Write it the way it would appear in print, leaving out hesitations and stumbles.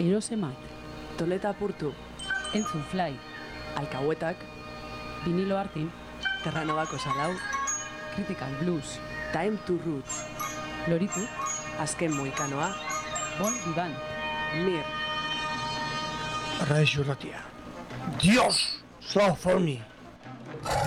Erosemat, Toleta Purtu, Entzun Fly, Alcahuetak, Vinilo Artin, Terranovako Salau, Critical Blues, Time to Roots, Loritu, Azken Moikanoa, Bon Vivan, Mir, Radio Ratia. Dios, Sofoni.